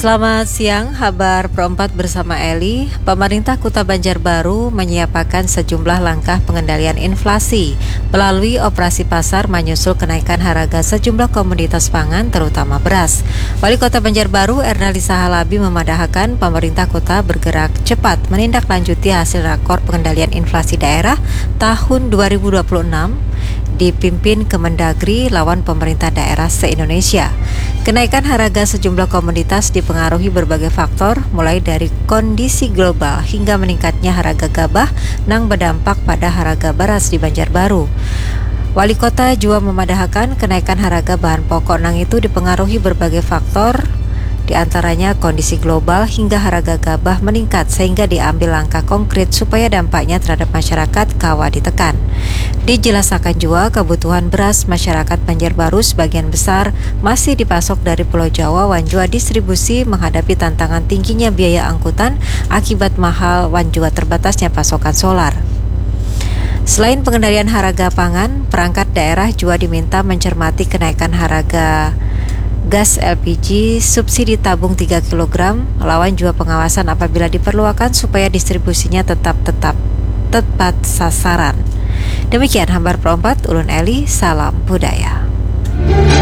Selamat siang, Habar Pro 4 bersama Eli. Pemerintah Kota Banjarbaru menyiapkan sejumlah langkah pengendalian inflasi melalui operasi pasar menyusul kenaikan harga sejumlah komoditas pangan terutama beras. Wali Kota Banjarbaru Ernalisa Halabi memadahkan pemerintah kota bergerak cepat menindaklanjuti hasil rakor pengendalian inflasi daerah tahun 2026 dipimpin Kemendagri lawan pemerintah daerah se-Indonesia. Kenaikan harga sejumlah komoditas dipengaruhi berbagai faktor, mulai dari kondisi global hingga meningkatnya harga gabah nang berdampak pada harga beras di Banjarbaru. Wali kota juga memadahkan kenaikan harga bahan pokok nang itu dipengaruhi berbagai faktor, di antaranya kondisi global hingga harga gabah meningkat sehingga diambil langkah konkret supaya dampaknya terhadap masyarakat kawa ditekan. Dijelaskan juga kebutuhan beras masyarakat Banjarbaru sebagian besar masih dipasok dari Pulau Jawa wanjua distribusi menghadapi tantangan tingginya biaya angkutan akibat mahal wanjua terbatasnya pasokan solar. Selain pengendalian harga pangan, perangkat daerah juga diminta mencermati kenaikan harga gas LPG subsidi tabung 3 kg, lawan juga pengawasan apabila diperlukan supaya distribusinya tetap tepat sasaran. Demikian Habar Pro 4, Ulun Eli, salam budaya.